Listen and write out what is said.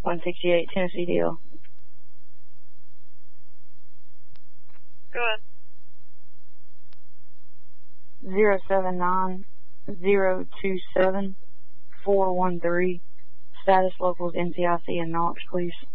168 Tennessee DL. Go ahead. 079-027-413. Status locals NCIC in Knox, please.